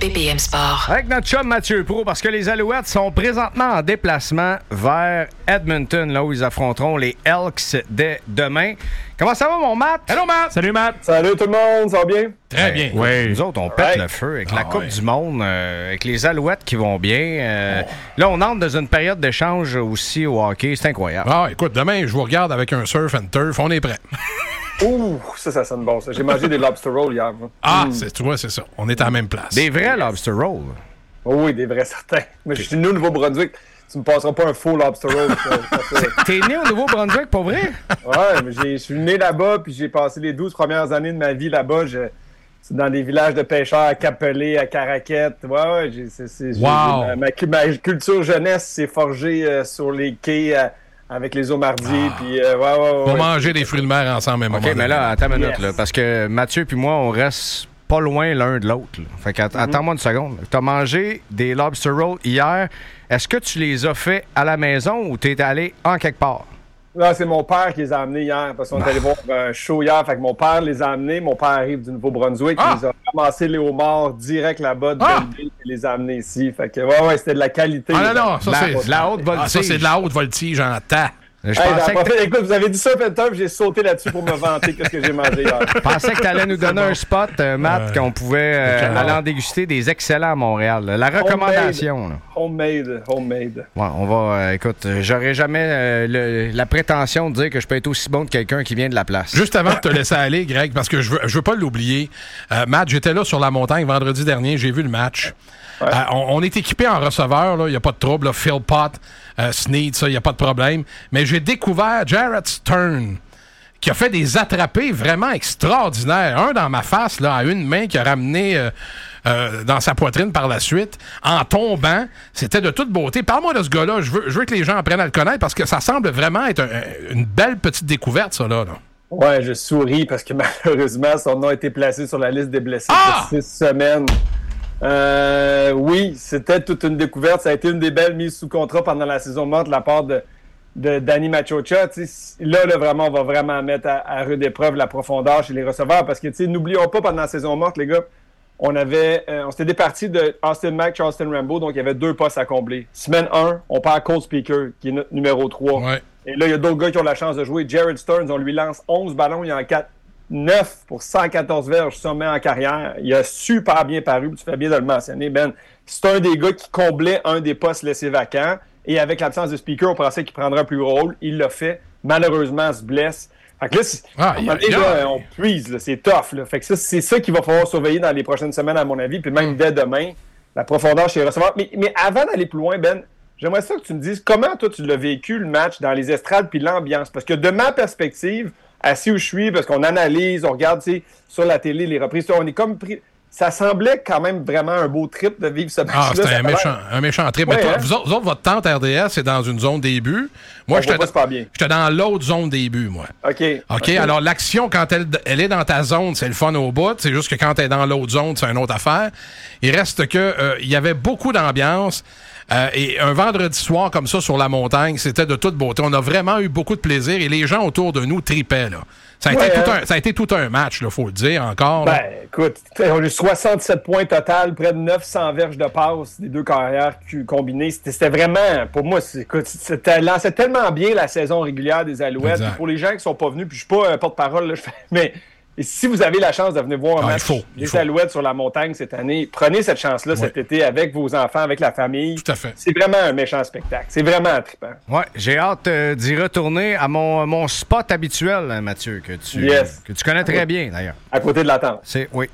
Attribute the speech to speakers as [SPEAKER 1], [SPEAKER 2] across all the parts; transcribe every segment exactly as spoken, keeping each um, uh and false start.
[SPEAKER 1] B P M Sport.
[SPEAKER 2] Avec notre chum Mathieu Pro, parce que les Alouettes sont présentement en déplacement vers Edmonton, là où ils affronteront les Elks dès demain. Comment ça va, mon Matt?
[SPEAKER 3] Hello, Matt!
[SPEAKER 4] Salut, Matt!
[SPEAKER 5] Salut tout le monde, ça va bien?
[SPEAKER 3] Très bien.
[SPEAKER 2] Oui. Nous autres, on pète
[SPEAKER 5] Ouais.
[SPEAKER 2] le feu avec
[SPEAKER 3] Ah,
[SPEAKER 2] la Coupe
[SPEAKER 3] ouais.
[SPEAKER 2] du Monde, euh, avec les Alouettes qui vont bien. Euh, oh. Là, on entre dans une période d'échange aussi au hockey. C'est incroyable.
[SPEAKER 3] Ah, écoute, demain, je vous regarde avec un surf and turf. On est prêt.
[SPEAKER 5] Ouh, ça, ça sonne bon, ça. J'ai mangé des lobster rolls hier. Moi.
[SPEAKER 3] Ah,
[SPEAKER 5] Mm.
[SPEAKER 3] c'est, tu vois, c'est ça. On est à la même place.
[SPEAKER 2] Des vrais lobster rolls.
[SPEAKER 5] Oh, oui, des vrais certains. Mais je suis né au Nouveau-Brunswick. Tu me passeras pas un faux lobster roll. ça, ça,
[SPEAKER 2] T'es né au Nouveau-Brunswick, pour vrai?
[SPEAKER 5] Ouais, mais j'ai- je suis né là-bas, puis j'ai passé les douze premières années de ma vie là-bas. Je, c'est dans des villages de pêcheurs à Capelé, à Caraquette. Ouais, ouais, j'ai, c'est, c'est, j'ai-
[SPEAKER 3] Wow.
[SPEAKER 5] ma, ma, ma culture jeunesse s'est forgée euh, sur les quais euh, avec les eaux-mardiers.
[SPEAKER 3] Ah.
[SPEAKER 5] Puis, euh, ouais, ouais, ouais.
[SPEAKER 3] On va manger des fruits de mer ensemble, même
[SPEAKER 2] OK, mais là, attends une minute,
[SPEAKER 5] Yes.
[SPEAKER 2] là, parce que Mathieu puis moi, on reste pas loin l'un de l'autre. Là. Fait que, att- attends-moi une seconde. Tu as mangé des lobster rolls hier. Est-ce que tu les as fait à la maison ou tu es allé en quelque part?
[SPEAKER 5] Non, c'est mon père qui les a amenés hier, parce qu'on est allé voir un show hier. Fait que mon père les a amenés. Mon père arrive du Nouveau-Brunswick.
[SPEAKER 3] Ah!
[SPEAKER 5] Il les a ramassés les homards direct là-bas de
[SPEAKER 3] Ah!
[SPEAKER 5] Belleville et les a amenés ici. Fait que, ouais, ouais, c'était de la qualité.
[SPEAKER 3] Ah non, non, ça,
[SPEAKER 2] La-
[SPEAKER 3] c'est...
[SPEAKER 2] de la haute voltige.
[SPEAKER 3] Ah, ça, c'est de la haute voltige en tas.
[SPEAKER 2] Je
[SPEAKER 5] Hey,
[SPEAKER 2] pensais,
[SPEAKER 5] ben,
[SPEAKER 2] que,
[SPEAKER 5] après, écoute, vous avez dit ça, Turf, j'ai sauté là-dessus pour me vanter qu'est-ce que j'ai mangé hier.
[SPEAKER 2] je pensais que tu allais nous donner un spot, euh, Matt,
[SPEAKER 3] Ouais.
[SPEAKER 2] qu'on pouvait euh,
[SPEAKER 3] Excellent.
[SPEAKER 2] aller en déguster des excellents à Montréal. là. La recommandation. Là.
[SPEAKER 5] Homemade, homemade.
[SPEAKER 2] Ouais, on va. euh, écoute, euh, j'aurais jamais euh, le- la prétention de dire que je peux être aussi bon que quelqu'un qui vient de la place.
[SPEAKER 3] Juste avant de te laisser aller, Greg, parce que je veux, je veux pas l'oublier, euh, Matt, j'étais là sur la montagne vendredi dernier, j'ai vu le match.
[SPEAKER 5] Ouais.
[SPEAKER 3] Euh, on, on est équipé en receveur, il n'y a pas de trouble. Là, Phil Pott, euh, Snead, ça, il n'y a pas de problème. Mais j'ai découvert Jared Stern, qui a fait des attrapés vraiment extraordinaires. Un dans ma face, là, à une main, qui a ramené euh, euh, dans sa poitrine par la suite, en tombant. C'était de toute beauté. Parle-moi de ce gars-là. Je veux, je veux que les gens apprennent à le connaître parce que ça semble vraiment être un- une belle petite découverte, ça, là. là.
[SPEAKER 5] Ouais, je souris parce que malheureusement, son nom a été placé sur la liste des blessés
[SPEAKER 3] Ah!
[SPEAKER 5] pour six semaines. Euh, oui, c'était toute une découverte. Ça a été une des belles mises sous contrat pendant la saison morte de la part de, de Danny Machocha. Tu sais, là, là, vraiment, on va vraiment mettre à, à rude épreuve la profondeur chez les receveurs parce que, tu sais, n'oublions pas, pendant la saison morte, les gars, on avait, euh, on s'était départi de Austin Mack, Charleston Rambo, donc il y avait deux postes à combler. Semaine un, on part à Cole Speaker, qui est notre numéro trois.
[SPEAKER 3] Ouais.
[SPEAKER 5] Et là, il y a d'autres gars qui ont la chance de jouer. Jared Stearns, on lui lance onze ballons, il en quatre, neuf pour cent quatorze verges sommet en carrière. Il a super bien paru, tu fais bien de le mentionner, Ben. C'est un des gars qui comblait un des postes laissés vacants. Et avec l'absence de speaker, on pensait qu'il prendrait un plus gros rôle. Il l'a fait. Malheureusement, il se blesse. Fait que là, c'est,
[SPEAKER 3] Ah,
[SPEAKER 5] à un moment donné,
[SPEAKER 3] y a-
[SPEAKER 5] là, on puise, là, c'est tough. Là. Fait que ça, c'est ça qu'il va falloir surveiller dans les prochaines semaines, à mon avis. Puis même dès demain, la profondeur chez les receveurs. Mais, mais avant d'aller plus loin, Ben, j'aimerais ça que tu me dises comment toi tu l'as vécu le match dans les estrades puis l'ambiance. Parce que de ma perspective, assis où je suis, parce qu'on analyse, on regarde tu sais, sur la télé les reprises, on est comme pris. Ça semblait quand même vraiment un beau trip de vivre ce match-là.
[SPEAKER 3] Ah, c'était
[SPEAKER 5] Ça
[SPEAKER 3] un
[SPEAKER 5] avait l'air-
[SPEAKER 3] méchant, un méchant trip.
[SPEAKER 5] Ouais,
[SPEAKER 3] Mais toi,
[SPEAKER 5] hein?
[SPEAKER 3] vous, autres, vous autres, votre tente R D S est dans une zone début. Moi,
[SPEAKER 5] On
[SPEAKER 3] j'étais
[SPEAKER 5] voit pas
[SPEAKER 3] dans,
[SPEAKER 5] super bien.
[SPEAKER 3] j'étais dans l'autre zone début, moi.
[SPEAKER 5] OK.
[SPEAKER 3] OK, alors l'action, quand elle, elle est dans ta zone, c'est le fun au bout. C'est juste que quand elle est dans l'autre zone, c'est une autre affaire. Il reste que euh, il y avait beaucoup d'ambiance. Euh, et un vendredi soir comme ça sur la montagne, c'était de toute beauté. On a vraiment eu beaucoup de plaisir et les gens autour de nous tripaient, là. Ça a,
[SPEAKER 5] Ouais,
[SPEAKER 3] été, tout
[SPEAKER 5] hein?
[SPEAKER 3] un, ça a été tout un match, il faut le dire encore. là.
[SPEAKER 5] Ben, écoute, on a eu soixante-sept points total, près de neuf cents verges de passe des deux carrières combinées. C'était, c'était vraiment, pour moi, c'est, écoute, c'était lancé tellement bien la saison régulière des Alouettes.
[SPEAKER 3] Exact.
[SPEAKER 5] Puis pour les gens qui sont pas venus, puis je suis pas un porte-parole, là, je fais, mais et si vous avez la chance de venir voir un
[SPEAKER 3] Ah,
[SPEAKER 5] match
[SPEAKER 3] il faut, il
[SPEAKER 5] des
[SPEAKER 3] faut.
[SPEAKER 5] Alouettes sur la montagne cette année, prenez cette chance-là
[SPEAKER 3] Ouais.
[SPEAKER 5] cet été avec vos enfants, avec la famille.
[SPEAKER 3] Tout à fait.
[SPEAKER 5] C'est vraiment un méchant spectacle. C'est vraiment trippant.
[SPEAKER 2] Ouais, j'ai hâte euh, d'y retourner à mon, mon spot habituel, hein, Mathieu, que tu,
[SPEAKER 5] Yes.
[SPEAKER 2] que tu connais très bien, d'ailleurs.
[SPEAKER 5] À côté de la tente.
[SPEAKER 2] C'est, oui.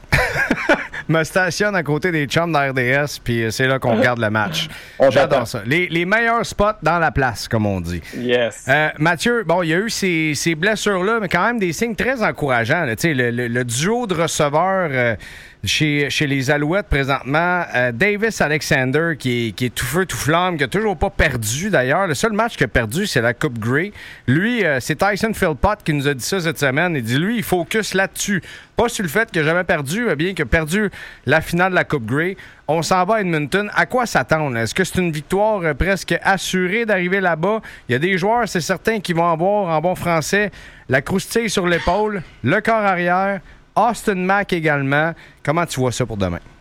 [SPEAKER 2] Me stationne à côté des chums de R D S, puis euh, c'est là qu'on regarde le match.
[SPEAKER 5] On
[SPEAKER 2] J'adore
[SPEAKER 5] t'attend.
[SPEAKER 2] ça. Les, les meilleurs spots dans la place, comme on dit.
[SPEAKER 5] Yes.
[SPEAKER 2] Euh, Mathieu, bon, il y a eu ces, ces blessures-là, mais quand même des signes très encourageants. Là. Tu sais, Le, le, le duo de receveurs euh, chez, chez les Alouettes présentement, euh, Davis Alexander, qui est, qui est tout feu, tout flamme, qui a toujours pas perdu d'ailleurs. Le seul match qu'il a perdu, c'est la Coupe Grey. Lui, euh, c'est Tyson Philpott qui nous a dit ça cette semaine. Il dit, lui, il focus là-dessus. Pas sur le fait qu'il n'a jamais perdu, mais bien qu'il a perdu la finale de la Coupe Grey. On s'en va à Edmonton. À quoi s'attendre? Est-ce que c'est une victoire euh, presque assurée d'arriver là-bas? Il y a des joueurs, c'est certain, qui vont avoir, en bon français, la croustille sur l'épaule, le corps arrière, Austin Mack également. Comment tu vois ça pour demain?